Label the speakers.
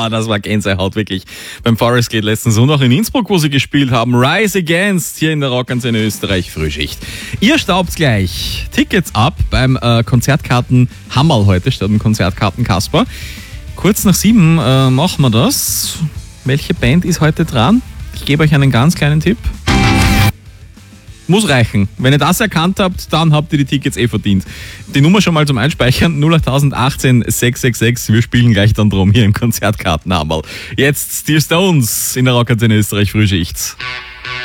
Speaker 1: Das war Gänsehaut, wirklich. Beim Forest Gate letzten Sonntag in Innsbruck, wo sie gespielt haben. Rise Against hier in der Rockantenne Österreich Frühschicht. Ihr staubt gleich Tickets ab beim Konzertkarten Hammerl heute statt dem Konzertkarten Kasper. Kurz nach 7 machen wir das. Welche Band ist heute dran? Ich gebe euch einen ganz kleinen Tipp. Muss reichen. Wenn ihr das erkannt habt, dann habt ihr die Tickets verdient. Die Nummer schon mal zum Einspeichern, 08018 666. Wir spielen gleich dann drum hier im Konzertkartenhammerl. Jetzt die Stones in der Rockantenne Österreich Frühschicht.